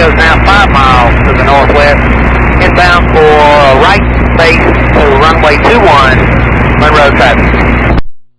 is now 5 miles to the northwest, inbound for right base to runway 21, Monroe traffic.